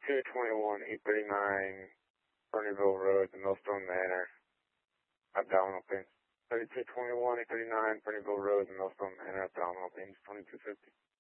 3221 839 Fernyville Road, the Millstone Manor, abdominal pains. 3221 839 Fernyville Road, the Millstone Manor, abdominal pains, 2250.